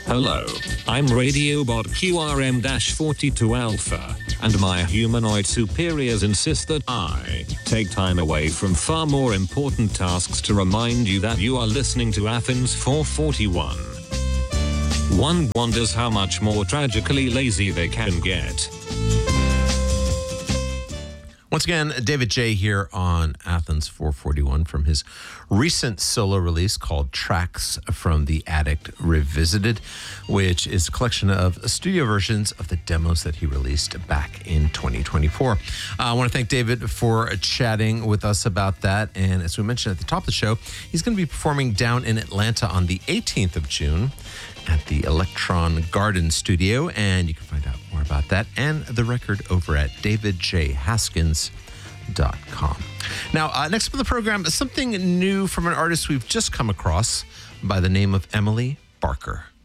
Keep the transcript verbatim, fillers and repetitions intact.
Hello, I'm Radiobot Q R M forty-two Alpha, and my humanoid superiors insist that I take time away from far more important tasks to remind you that you are listening to Athens four forty-one. One wonders how much more tragically lazy they can get. Once again, David J. here on Athens four forty-one from his recent solo release called Tracks from the Addict Revisited, which is a collection of studio versions of the demos that he released back in twenty twenty-four. Uh, I want to thank David for chatting with us about that. And as we mentioned at the top of the show, he's going to be performing down in Atlanta on the eighteenth of June at the Electron Garden Studio, and you can find out more about that and the record over at david j haskins dot com. Now, uh, next up on the program, something new from an artist we've just come across by the name of Emily Barker.